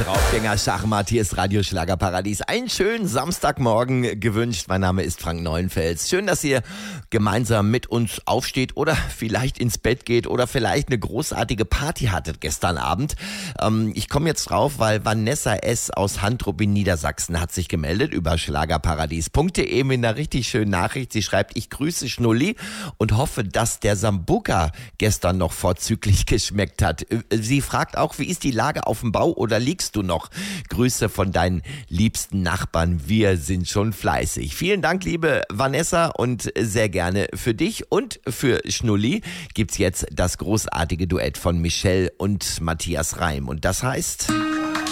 Draufgänger Schachmatt, hier ist Radio Schlagerparadies. Einen schönen Samstagmorgen gewünscht. Mein Name ist Frank Neuenfels. Schön, dass ihr gemeinsam mit uns aufsteht oder vielleicht ins Bett geht oder vielleicht eine großartige Party hattet gestern Abend. Ich komme jetzt drauf, weil Vanessa S. aus Handrup in Niedersachsen hat sich gemeldet über schlagerparadies.de mit einer richtig schönen Nachricht. Sie schreibt, ich grüße Schnulli und hoffe, dass der Sambuca gestern noch vorzüglich geschmeckt hat. Sie fragt auch, wie ist die Lage auf dem Bau oder liegst du noch? Grüße von deinen liebsten Nachbarn. Wir sind schon fleißig. Vielen Dank, liebe Vanessa, und sehr gerne für dich und für Schnulli gibt's jetzt das großartige Duett von Michelle und Matthias Reim. Und das heißt...